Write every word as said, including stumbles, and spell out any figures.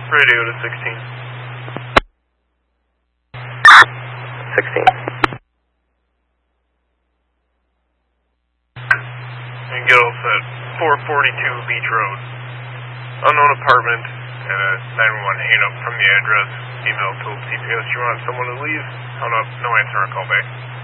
Radio to sixteen. sixteen. And get all set. four forty-two Beach Road. Unknown apartment and a nine one one hang up from the address. Email told C P S you want someone to leave. Hung up, no answer, I'll call back.